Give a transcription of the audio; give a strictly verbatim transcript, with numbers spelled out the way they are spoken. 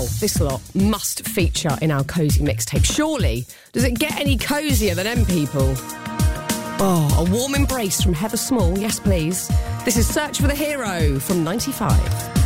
this lot must feature in our cosy mixtape. Surely, does it get any cosier than them people? Oh, a warm embrace from Heather Small, yes please. This is Search for the Hero from ninety-five.